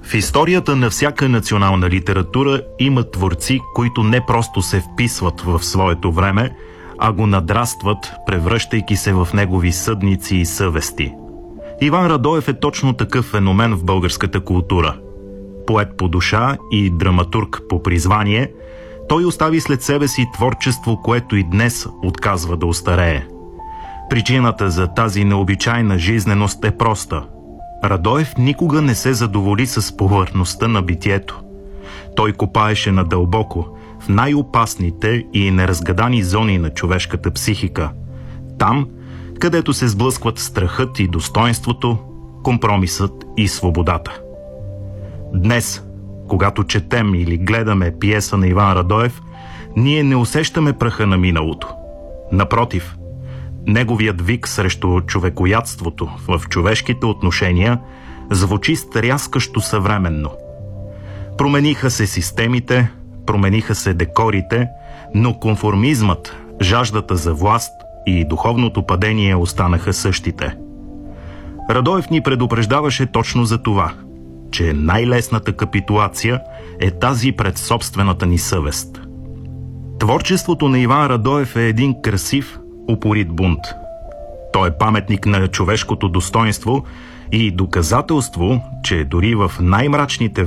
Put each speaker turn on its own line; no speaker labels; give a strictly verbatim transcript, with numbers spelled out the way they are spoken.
В историята на всяка национална литература има творци, които не просто се вписват в своето време, а го надрастват, превръщайки се в негови съдници и съвести. Иван Радоев е точно такъв феномен в българската култура. Поет по душа и драматург по призвание, той остави след себе си творчество, което и днес отказва да остарее. Причината за тази необичайна жизненост е проста. Радоев никога не се задоволи с повърхността на битието. Той копаеше надълбоко, в най-опасните и неразгадани зони на човешката психика. Там, където се сблъскват страхът и достоинството, компромисът и свободата. Днес, когато четем или гледаме пиеса на Иван Радоев, ние не усещаме праха на миналото. Напротив, неговият вик срещу човекоядството в човешките отношения звучи стряскащо съвременно. Промениха се системите, промениха се декорите, но конформизмът, жаждата за власт и духовното падение останаха същите. Радоев ни предупреждаваше точно за това, че най-лесната капитулация е тази пред собствената ни съвест. Творчеството на Иван Радоев е един красив, упорит бунт. Той е паметник на човешкото достоинство и доказателство, че дори в най-мрачните